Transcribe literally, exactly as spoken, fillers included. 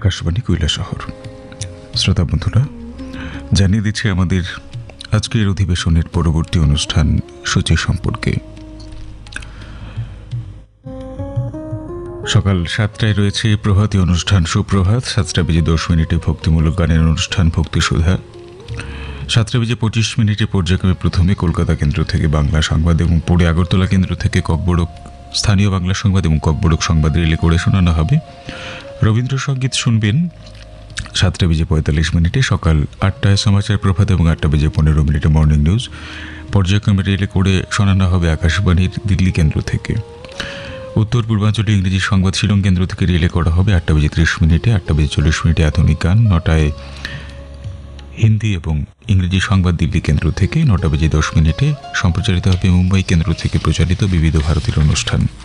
আকাশবাণী কৈলাসহর। শ্রোতা বন্ধুরা, জানিয়ে দিচ্ছি আমাদের আজকের অধিবেশনের পরবর্তী অনুষ্ঠান সূচি সম্পর্কে। সকাল সাতটায় রয়েছে প্রভাতী অনুষ্ঠান সুপ্রভাত, সাতটা বেজে দশ মিনিটে ভক্তিমূলক গানের অনুষ্ঠান ভক্তিসুধা, সাতটা বেজে পঁচিশ মিনিটে পর্যায়ক্রমে প্রথমে কলকাতা কেন্দ্র থেকে বাংলা সংবাদ এবং পরে আগরতলা কেন্দ্র থেকে ককবরক স্থানীয় বাংলা সংবাদ এবং ককবরক সংবাদ রিলে করে শোনানো হবে। রবীন্দ্রসঙ্গীত শুনবেন সাতটা বেজে পঁয়তাল্লিশ মিনিটে। সকাল আটটায় সমাচার প্রভাত এবং আটটা বেজে পনেরো মিনিটে মর্নিং নিউজ পর্যায়ক্রমে রিলে করে শোনানো হবে আকাশবাণীর দিল্লি কেন্দ্র থেকে। উত্তর পূর্বাঞ্চলে ইংরেজি সংবাদ শিলং কেন্দ্র থেকে রিলে করা হবে আটটা বেজে ত্রিশ মিনিটে। আটটা বেজে চল্লিশ মিনিটে আধুনিক গান, নটায় হিন্দি এবং ইংরেজি সংবাদ দিল্লি কেন্দ্র থেকে। নটা বেজে দশ মিনিটে সম্প্রচারিত হবে মুম্বাই কেন্দ্র থেকে প্রচারিত বিবিধ ভারতীর অনুষ্ঠান।